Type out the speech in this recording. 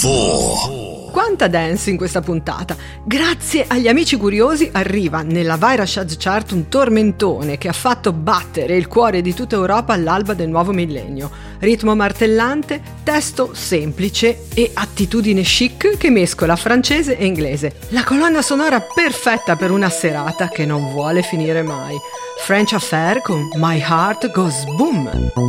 4. Quanta dance in questa puntata! Grazie agli amici curiosi arriva nella Viral Charts Chart un tormentone che ha fatto battere il cuore di tutta Europa all'alba del nuovo millennio. Ritmo martellante, testo semplice e attitudine chic che mescola francese e inglese. La colonna sonora perfetta per una serata che non vuole finire mai. French Affair con My Heart Goes Boom.